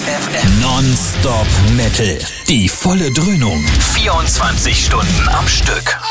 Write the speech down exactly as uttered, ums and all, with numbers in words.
F M. Non-Stop Metal. Die volle Dröhnung. vierundzwanzig Stunden am Stück.